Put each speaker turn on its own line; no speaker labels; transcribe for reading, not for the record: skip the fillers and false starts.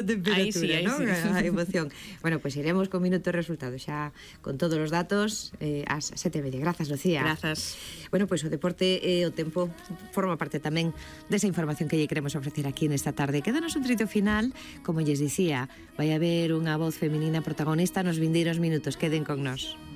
temperatura, non? A emoción. Bueno, pois iremos con minuto de resultado xa con todos os datos ás 7:30. Grazas, Lucía.
Grazas.
Bueno, pois o deporte e o tempo forma parte tamén desa información que lle queremos ofrecer aquí nesta tarde. Quédanos un trito final, como lles dicía, vai haber unha voz feminina protagonista nos vindeiros minutos. Queden con nós.